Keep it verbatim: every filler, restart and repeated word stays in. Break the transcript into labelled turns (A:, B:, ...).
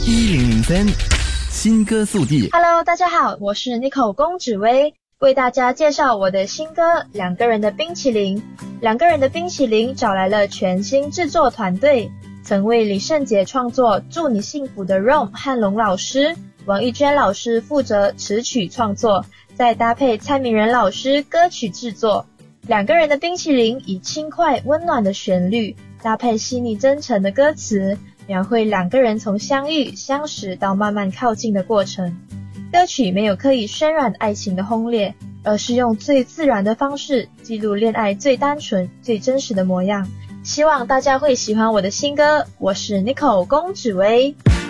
A: 一零零三新歌速递。
B: Hello， 大家好，我是 Nicole 龚芷薇，为大家介绍我的新歌《两个人的冰淇淋》。两个人的冰淇淋找来了全新制作团队，曾为李圣杰创作《祝你幸福》的 Rom 汉龙老师，王艺娟老师负责词曲创作，再搭配蔡明仁老师歌曲制作。两个人的冰淇淋以轻快温暖的旋律，搭配细腻真诚的歌词，描绘两个人从相遇相识到慢慢靠近的过程。歌曲没有刻意渲染爱情的轰烈，而是用最自然的方式记录恋爱最单纯最真实的模样。希望大家会喜欢我的新歌，我是 Nicole 龚芷薇。